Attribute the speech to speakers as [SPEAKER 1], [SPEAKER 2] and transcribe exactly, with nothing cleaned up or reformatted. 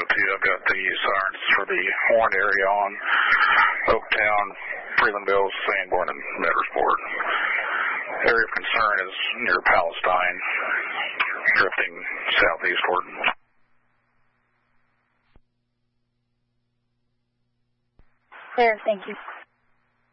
[SPEAKER 1] two. I've got the sirens for the Horn area on Oaktown, Freelandville, Sanborn, and Medwarsport. Area of concern is near Palestine, drifting southeastward.
[SPEAKER 2] There, thank you.